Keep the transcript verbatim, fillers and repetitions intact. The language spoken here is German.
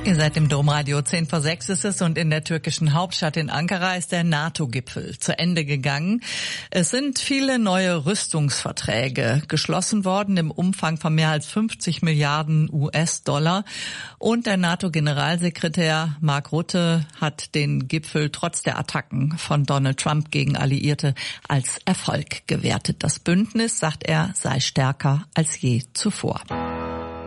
Ihr seid im Domradio, zehn vor sechs ist es und in der türkischen Hauptstadt in Ankara ist der NATO-Gipfel zu Ende gegangen. Es sind viele neue Rüstungsverträge geschlossen worden im Umfang von mehr als fünfzig Milliarden U S-Dollar. Und der NATO-Generalsekretär Mark Rutte hat den Gipfel trotz der Attacken von Donald Trump gegen Alliierte als Erfolg gewertet. Das Bündnis, sagt er, sei stärker als je zuvor.